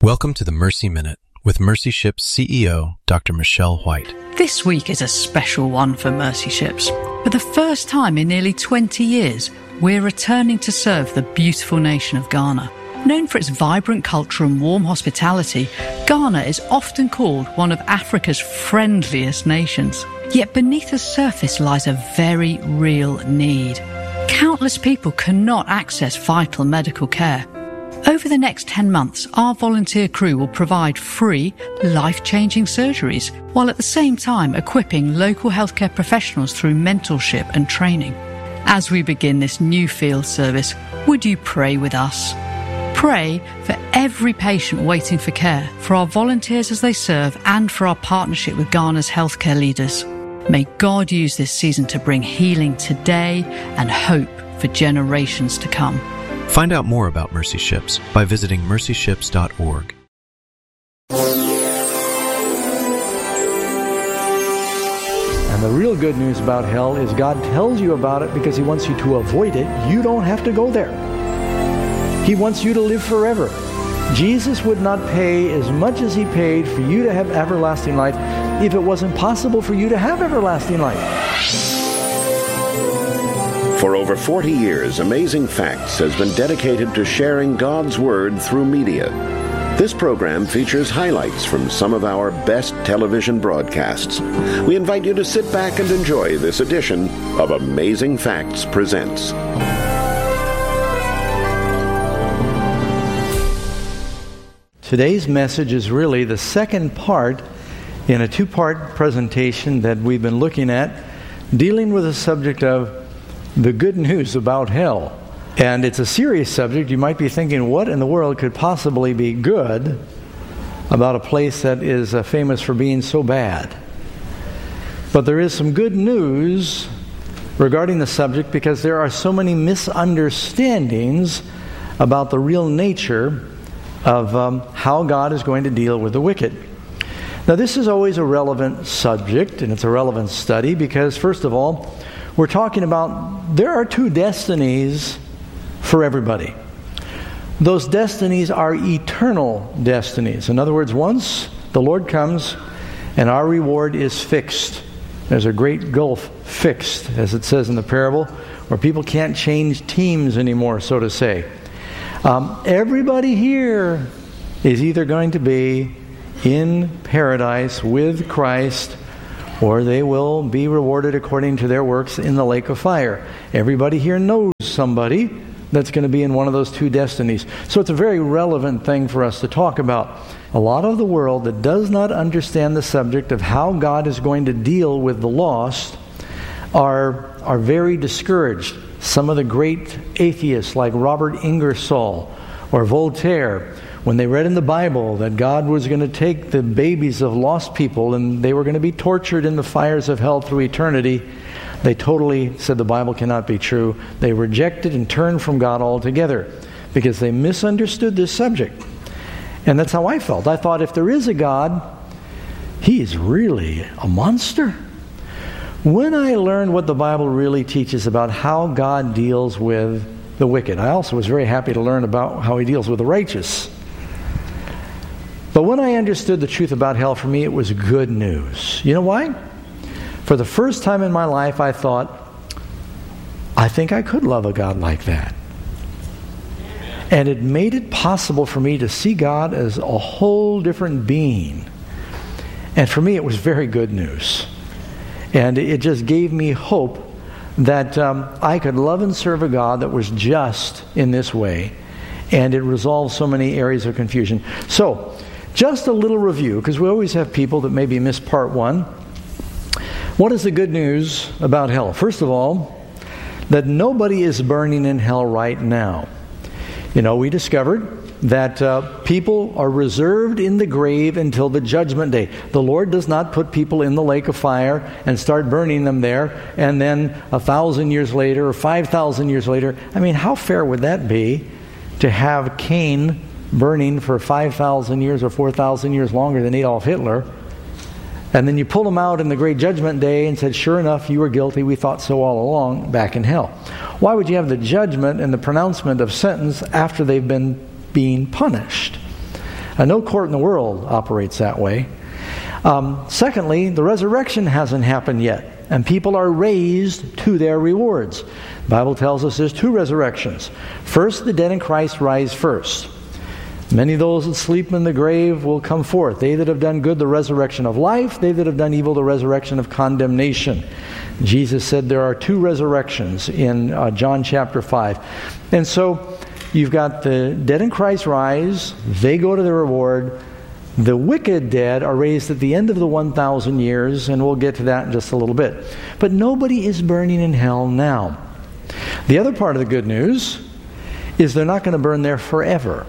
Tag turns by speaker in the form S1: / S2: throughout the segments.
S1: Welcome to the Mercy Minute with Mercy Ships CEO, Dr. Michelle White.
S2: This week is a special one for Mercy Ships. For the first time in nearly 20 years, we're returning to serve the beautiful nation of Ghana. Known for its vibrant culture and warm hospitality, Ghana is often called one of Africa's friendliest nations. Yet beneath the surface lies a very real need. Countless people cannot access vital medical care. Over the next 10 months, our volunteer crew will provide free, life-changing surgeries, while at the same time equipping local healthcare professionals through mentorship and training. As we begin this new field service, would you pray with us? Pray for every patient waiting for care, for our volunteers as they serve, and for our partnership with Ghana's healthcare leaders. May God use this season to bring healing today and hope for generations to come.
S1: Find out more about Mercy Ships by visiting mercyships.org.
S3: And the real good news about hell is God tells you about it because He wants you to avoid it. You don't have to go there. He wants you to live forever. Jesus would not pay as much as He paid for you to have everlasting life if it wasn't possible for you to have everlasting life.
S4: For over 40 years, Amazing Facts has been dedicated to sharing God's Word through media. This program features highlights from some of our best television broadcasts. We invite you to sit back and enjoy this edition of Amazing Facts Presents.
S3: Today's message is really the second part in a two-part presentation that we've been looking at, dealing with the subject of the good news about hell. And it's a serious subject. You might be thinking, what in the world could possibly be good about a place that is famous for being so bad? But there is some good news regarding the subject because there are so many misunderstandings about the real nature of how God is going to deal with the wicked. Now, this is always a relevant subject, and it's a relevant study because, first of all, we're talking about there are two destinies for everybody. Those destinies are eternal destinies. In other words, once the Lord comes and our reward is fixed, there's a great gulf fixed, as it says in the parable, where people can't change teams anymore, so to say. Everybody here is either going to be in paradise with Christ, or they will be rewarded according to their works in the lake of fire. Everybody here knows somebody that's going to be in one of those two destinies. So it's a very relevant thing for us to talk about. A lot of the world that does not understand the subject of how God is going to deal with the lost are very discouraged. Some of the great atheists like Robert Ingersoll or Voltaire, when they read in the Bible that God was going to take the babies of lost people and they were going to be tortured in the fires of hell through eternity, they totally said the Bible cannot be true. They rejected and turned from God altogether because they misunderstood this subject. And that's how I felt. I thought if there is a God, He is really a monster. When I learned what the Bible really teaches about how God deals with the wicked, I also was very happy to learn about how He deals with the righteous. But when I understood the truth about hell, for me it was good news. You know why? For the first time in my life I thought, I think I could love a God like that. And it made it possible for me to see God as a whole different being. And for me it was very good news. And it just gave me hope that I could love and serve a God that was just in this way. And it resolved so many areas of confusion. So, just a little review, because we always have people that maybe miss part one. What is the good news about hell? First of all, that nobody is burning in hell right now. You know, we discovered that people are reserved in the grave until the judgment day. The Lord does not put people in the lake of fire and start burning them there, and then 1,000 years later or 5,000 years later. I mean, how fair would that be to have Cain burning for 5,000 years or 4,000 years longer than Adolf Hitler, and then you pull them out in the great judgment day and said, sure enough, you were guilty, we thought so all along, back in hell. Why would you have the judgment and the pronouncement of sentence after they've been being punished? No court in the world operates that way. Secondly, the resurrection hasn't happened yet, and people are raised to their rewards. The Bible tells us there's two resurrections. First, the dead in Christ rise first. Many of those that sleep in the grave will come forth. They that have done good, the resurrection of life. They that have done evil, the resurrection of condemnation. Jesus said there are two resurrections in John chapter 5. And so you've got the dead in Christ rise. They go to their reward. The wicked dead are raised at the end of the 1,000 years, and we'll get to that in just a little bit. But nobody is burning in hell now. The other part of the good news is they're not going to burn there forever.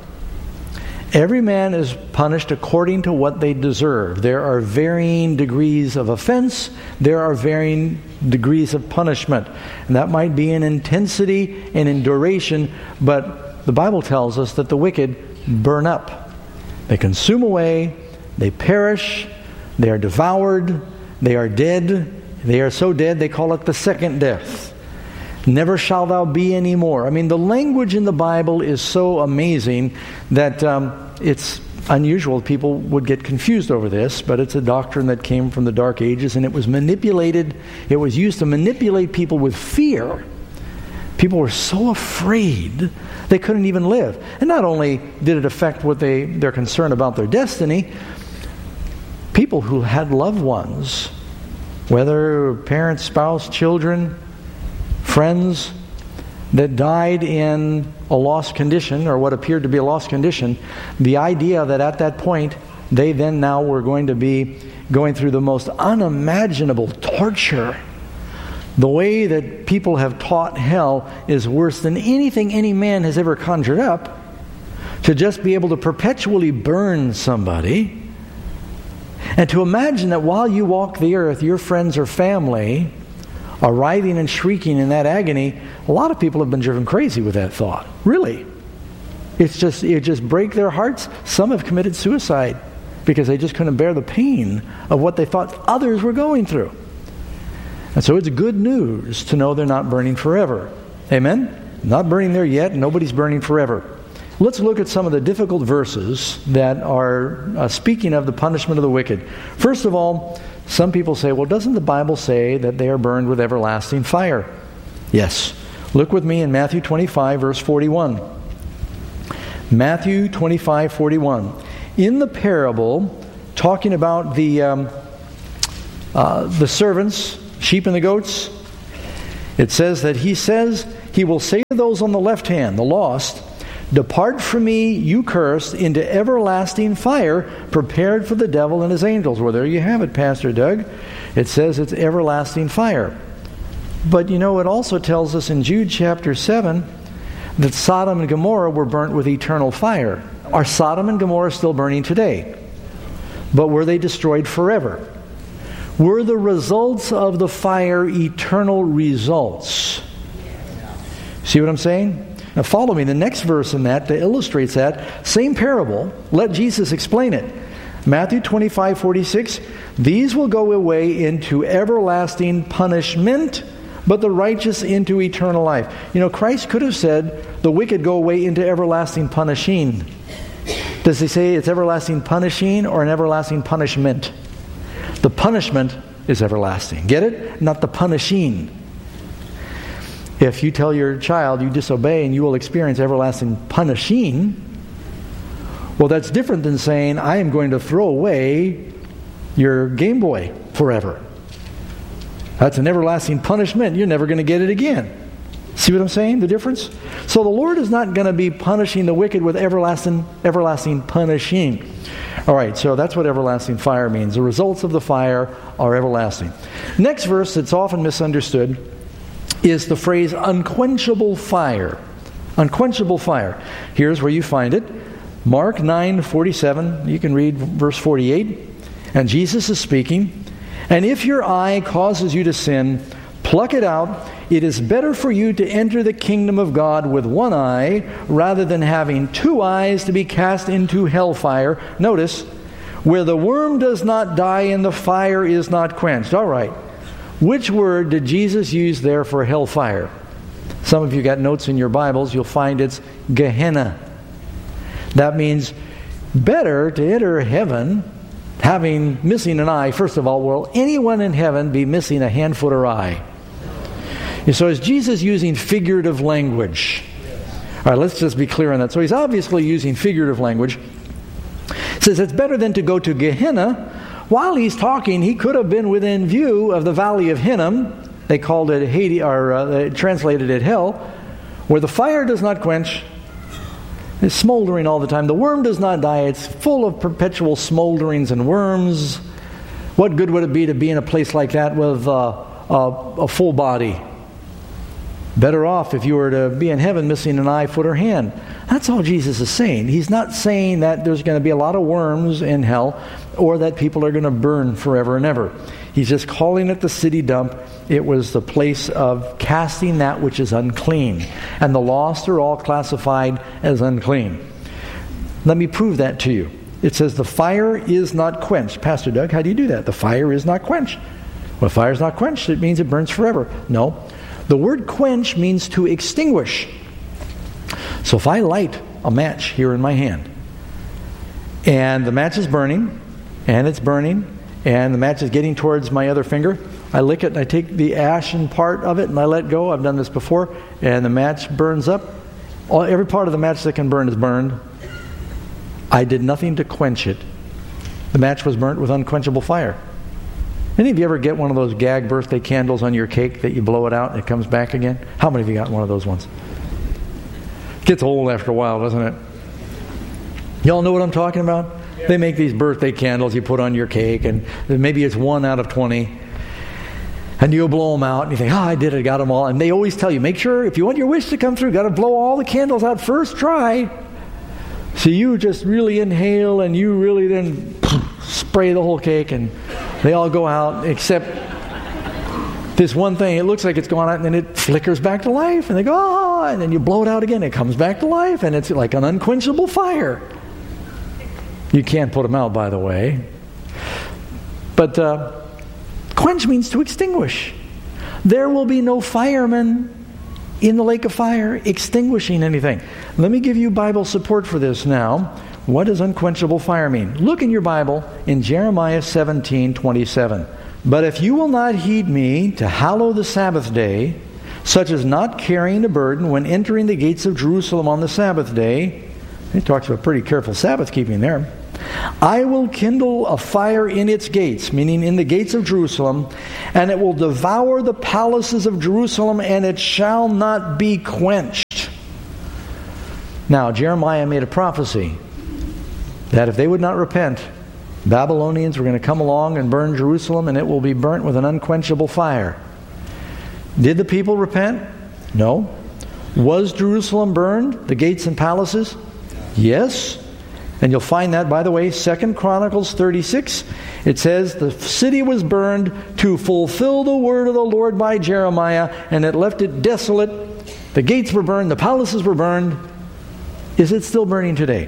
S3: Every man is punished according to what they deserve. There are varying degrees of offense. There are varying degrees of punishment. And that might be in intensity and in duration, but the Bible tells us that the wicked burn up. They consume away, they perish, they are devoured, they are dead. They are so dead they call it the second death. Never shall thou be any more. I mean, the language in the Bible is so amazing that it's unusual. People would get confused over this, but it's a doctrine that came from the Dark Ages, and it was manipulated. It was used to manipulate people with fear. People were so afraid they couldn't even live. And not only did it affect what their concern about their destiny, people who had loved ones, whether parents, spouse, children, friends, that died in a lost condition, or what appeared to be a lost condition, the idea that at that point they then now were going to be going through the most unimaginable torture. The way that people have taught hell is worse than anything any man has ever conjured up. To just be able to perpetually burn somebody, and to imagine that while you walk the earth, your friends or family are writhing and shrieking in that agony. A lot of people have been driven crazy with that thought. Really. It just breaks their hearts. Some have committed suicide because they just couldn't bear the pain of what they thought others were going through. And so it's good news to know they're not burning forever. Amen? Not burning there yet. Nobody's burning forever. Let's look at some of the difficult verses that are speaking of the punishment of the wicked. First of all, some people say, well, doesn't the Bible say that they are burned with everlasting fire? Yes. Look with me in Matthew 25, verse 41. Matthew 25, 41. In the parable, talking about the servants, sheep and the goats, it says that he will say to those on the left hand, the lost, depart from me, you cursed, into everlasting fire prepared for the devil and his angels. Well, there you have it, Pastor Doug. It says it's everlasting fire. But you know, it also tells us in Jude chapter 7 that Sodom and Gomorrah were burnt with eternal fire. Are Sodom and Gomorrah still burning today? But were they destroyed forever? Were the results of the fire eternal results? See what I'm saying? Now follow me. The next verse in that illustrates that same parable. Let Jesus explain it. Matthew 25, 46. These will go away into everlasting punishment, but the righteous into eternal life. You know, Christ could have said the wicked go away into everlasting punishing. Does he say it's everlasting punishing or an everlasting punishment? The punishment is everlasting. Get it? Not the punishing. If you tell your child you disobey and you will experience everlasting punishing, well, that's different than saying, I am going to throw away your Game Boy forever. That's an everlasting punishment. You're never going to get it again. See what I'm saying? The difference? So the Lord is not going to be punishing the wicked with everlasting punishing. All right, so that's what everlasting fire means. The results of the fire are everlasting. Next verse that's often misunderstood is the phrase unquenchable fire. Unquenchable fire. Here's where you find it. Mark 9:47. You can read verse 48. And Jesus is speaking. And if your eye causes you to sin, pluck it out. It is better for you to enter the kingdom of God with one eye rather than having two eyes to be cast into hellfire. Notice, where the worm does not die and the fire is not quenched. All right. Which word did Jesus use there for hellfire? Some of you got notes in your Bibles. You'll find it's Gehenna. That means better to enter heaven missing an eye. First of all, will anyone in heaven be missing a hand, foot, or eye? And so is Jesus using figurative language? All right, let's just be clear on that. So he's obviously using figurative language. He says it's better than to go to Gehenna. While he's talking, he could have been within view of the valley of Hinnom. They called it Hades, or they translated it hell, where the fire does not quench. It's smoldering all the time. The worm does not die. It's full of perpetual smolderings and worms. What good would it be to be in a place like that with a full body? Better off if you were to be in heaven missing an eye, foot, or hand. That's all Jesus is saying. He's not saying that there's going to be a lot of worms in hell or that people are going to burn forever and ever. He's just calling it the city dump. It was the place of casting that which is unclean. And the lost are all classified as unclean. Let me prove that to you. It says the fire is not quenched. Pastor Doug, how do you do that? The fire is not quenched. Well, fire is not quenched. It means it burns forever. No. The word quench means to extinguish. So if I light a match here in my hand, and the match is burning, and it's burning, and the match is getting towards my other finger, I lick it and I take the ashen part of it and I let go. I've done this before, and the match burns up. Every part of the match that can burn is burned. I did nothing to quench it. The match was burnt with unquenchable fire. Any of you ever get one of those gag birthday candles on your cake that you blow it out and it comes back again? How many of you got one of those ones? It gets old after a while, doesn't it? Y'all know what I'm talking about? Yeah. They make these birthday candles you put on your cake, and maybe it's 1 out of 20. And you'll blow them out, and you think, I did it, got them all. And they always tell you, make sure, if you want your wish to come through, got to blow all the candles out first try. So you just really inhale, and you really then spray the whole cake, and they all go out, except this one thing. It looks like it's gone out, and then it flickers back to life, and they go, and then you blow it out again. It comes back to life, and it's like an unquenchable fire. You can't put them out, by the way. But quench means to extinguish. There will be no firemen in the lake of fire extinguishing anything. Let me give you Bible support for this now. What does unquenchable fire mean? Look in your Bible in Jeremiah 17:27. But if you will not heed me to hallow the Sabbath day, such as not carrying a burden when entering the gates of Jerusalem on the Sabbath day, he talks about pretty careful Sabbath keeping there, I will kindle a fire in its gates, meaning in the gates of Jerusalem, and it will devour the palaces of Jerusalem, and it shall not be quenched. Now, Jeremiah made a prophecy that if they would not repent, Babylonians were going to come along and burn Jerusalem, and it will be burnt with an unquenchable fire. Did the people repent? No. Was Jerusalem burned, the gates and palaces? Yes. And you'll find that, by the way, 2 Chronicles 36. It says, the city was burned to fulfill the word of the Lord by Jeremiah, and it left it desolate. The gates were burned, the palaces were burned. Is it still burning today?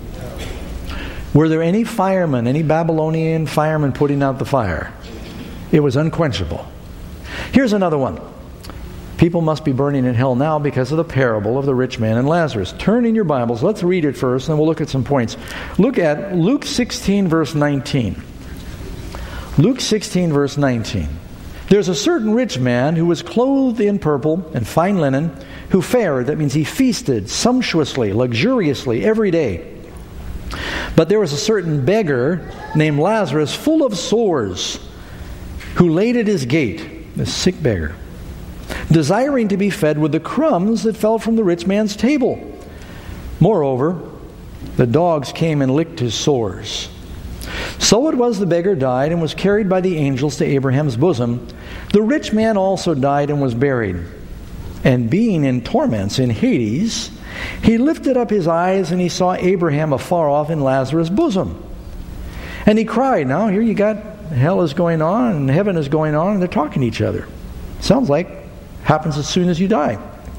S3: Were there any firemen, any Babylonian firemen putting out the fire? It was unquenchable. Here's another one. People must be burning in hell now because of the parable of the rich man and Lazarus. Turn in your Bibles. Let's read it first, and then we'll look at some points. Look at Luke 16, verse 19. Luke 16, verse 19. There's a certain rich man who was clothed in purple and fine linen, who fared, that means he feasted sumptuously, luxuriously every day. But there was a certain beggar named Lazarus, full of sores, who laid at his gate, a sick beggar, desiring to be fed with the crumbs that fell from the rich man's table. Moreover, the dogs came and licked his sores. So it was the beggar died and was carried by the angels to Abraham's bosom. The rich man also died and was buried. And being in torments in Hades, he lifted up his eyes and he saw Abraham afar off in Lazarus' bosom. And he cried. Now here you got hell is going on and heaven is going on, and they're talking to each other. Sounds like happens as soon as you die.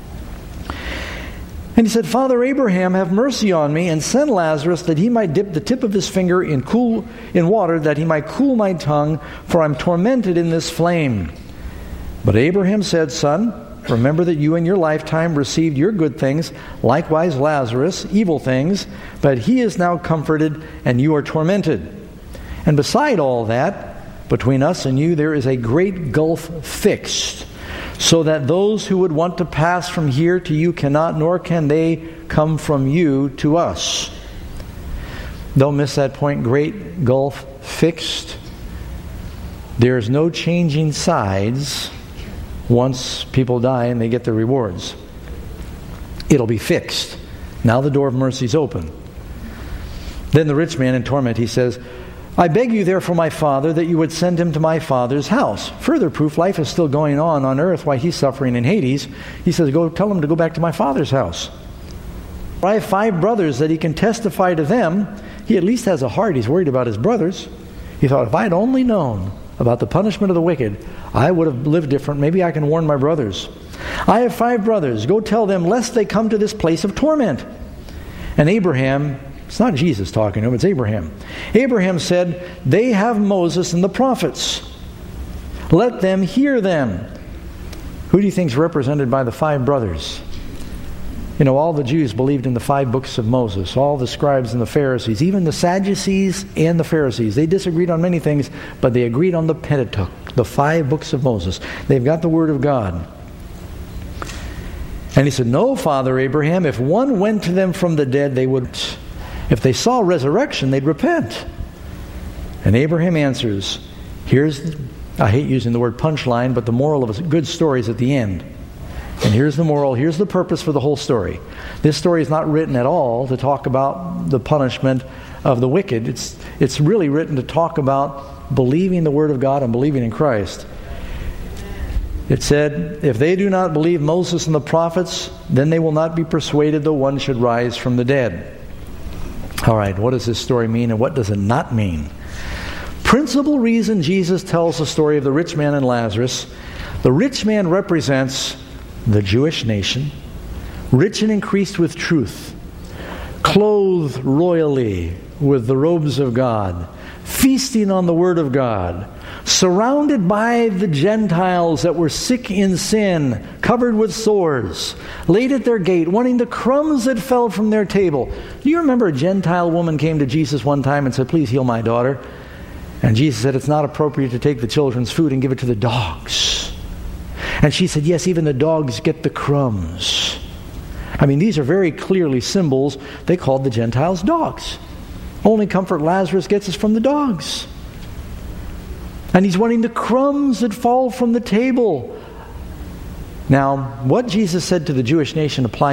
S3: And he said, Father Abraham, have mercy on me, and send Lazarus that he might dip the tip of his finger in water, that he might cool my tongue, for I'm tormented in this flame. But Abraham said, Son, remember that you in your lifetime received your good things, likewise Lazarus, evil things, but he is now comforted and you are tormented. And beside all that, between us and you there is a great gulf fixed, so that those who would want to pass from here to you cannot, nor can they come from you to us. Don't miss that point. Great gulf fixed. There is no changing sides once people die and they get their rewards. It'll be fixed. Now the door of mercy is open. Then the rich man in torment, he says, I beg you therefore, my father, that you would send him to my father's house. Further proof, life is still going on earth while he's suffering in Hades. He says, go tell him to go back to my father's house. I have 5 brothers that he can testify to them. He at least has a heart. He's worried about his brothers. He thought, if I had only known about the punishment of the wicked, I would have lived different. Maybe I can warn my brothers. I have 5 brothers. Go tell them, lest they come to this place of torment. And Abraham, it's not Jesus talking to him, it's Abraham. Abraham said, they have Moses and the prophets. Let them hear them. Who do you think is represented by the 5 brothers? You know, all the Jews believed in the 5 books of Moses, all the scribes and the Pharisees, even the Sadducees and the Pharisees. They disagreed on many things, but they agreed on the Pentateuch, the 5 books of Moses. They've got the Word of God. And he said, no, Father Abraham, if one went to them from the dead, they would, if they saw resurrection, they'd repent. And Abraham answers, I hate using the word punchline, but the moral of a good story is at the end. And here's the moral, here's the purpose for the whole story. This story is not written at all to talk about the punishment of the wicked. It's really written to talk about believing the Word of God and believing in Christ. It said, if they do not believe Moses and the prophets, then they will not be persuaded though one should rise from the dead. All right, what does this story mean and what does it not mean? Principal reason Jesus tells the story of the rich man and Lazarus. The rich man represents the Jewish nation, rich and increased with truth, clothed royally with the robes of God, feasting on the Word of God, surrounded by the Gentiles that were sick in sin, covered with sores, laid at their gate, wanting the crumbs that fell from their table. Do you remember a Gentile woman came to Jesus one time and said, please heal my daughter? And Jesus said, it's not appropriate to take the children's food and give it to the dogs. And she said, yes, even the dogs get the crumbs. I mean, these are very clearly symbols. They called the Gentiles dogs. Only comfort Lazarus gets is from the dogs. And he's wanting the crumbs that fall from the table. Now, what Jesus said to the Jewish nation applies